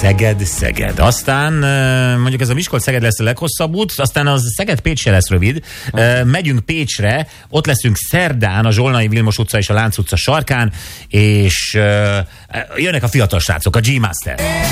Szeged. Aztán mondjuk ez a Miskolc-Szeged lesz a leghosszabb út, aztán az Szeged-Pécs se lesz rövid. Megyünk Pécsre, ott leszünk szerdán a Zsolnai Vilmos utca és a Lánc utca sarkán, és jönnek a fiatal srácok, a G-Master.